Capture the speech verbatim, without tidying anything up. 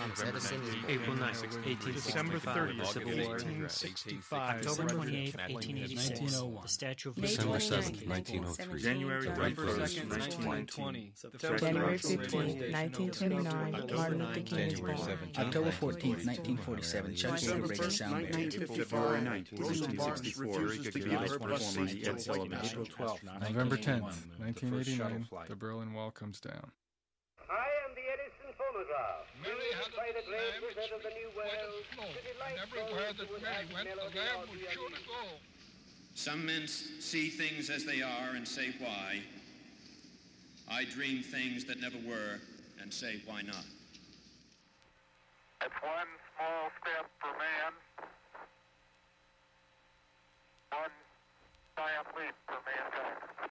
Thomas Edison is born. April ninth, eighteen December sixty-five, thirtieth, Civil War. eighteen sixty-five. October December twenty-eighth, fifth, eighteen eighty-six, nineteen oh one. the Statue of May Liberty. December twenty-ninth, seventh, nineteen oh three. January November first, nineteen twenty. January fifteenth, nineteen twenty-nine, Martin Luther King is January born. seventeenth, October fourteenth, nineteen forty-seven, Chuck Yeager breaks the sound barrier. February ninth, eighteen sixty-four, Gilbert performer Ed Sullivan. April twelfth, November tenth, nineteen eighty-nine, the Berlin Wall comes down. I am the Edison phonograph. Mary had by the a great lamb wizard of the New white World. as snow, to delight and everywhere those that who would Mary have went, the melody lamb of was the sure to unusual. go. Some men see things as they are and say why. I dream things that never were and say why not. It's one small step for man, one giant leap for mankind.